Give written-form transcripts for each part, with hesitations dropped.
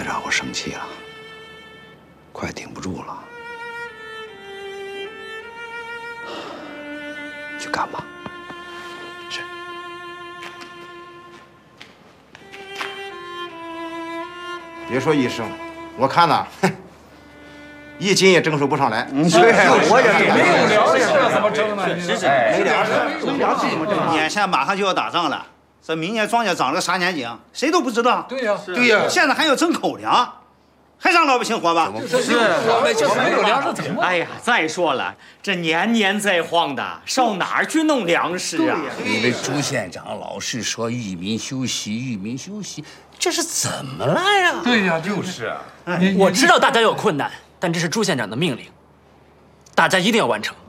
让我生气了，快顶不住了，去干吧。 是。 别说1升，我看呐，1斤也蒸收不上来。 对，我也是。 没有粮食怎么蒸呢？ 没粮食， 没粮食怎么蒸？眼前马上就要打仗了，这明年庄稼长了个啥年景，谁都不知道。 对呀， 对呀。 现在还要争口粮，还让老百姓活吧？ 是，我们就是没有粮食怎么？ 哎呀，再说了，这年年在荒的，上哪儿去弄粮食啊？ 你这朱县长老是说裕民休息，裕民休息，这是怎么了呀？ 对呀，就是啊。 我知道大家有困难，但这是朱县长的命令，大家一定要完成。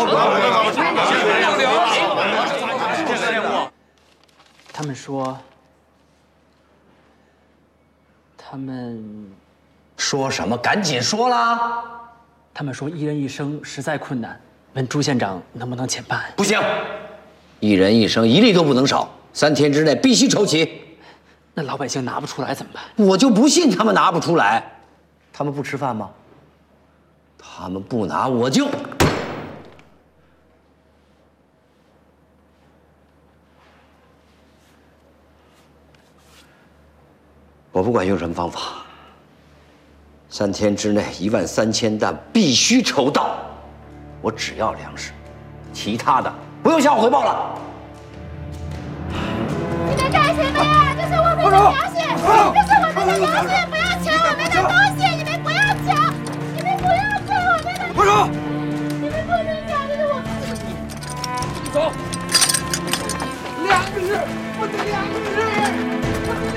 他们说， 说什么？赶紧说啦！ 他们说1人1升实在困难，问朱县长能不能减半？ 不行，1人1升，1粒都不能少，3天之内必须筹齐。 那老百姓拿不出来怎么办？ 我就不信他们拿不出来。他们不吃饭吗？他们不拿，我就……我不管用什么方法，3天之内13000担必须筹到。我只要粮食，其他的不用向我汇报了。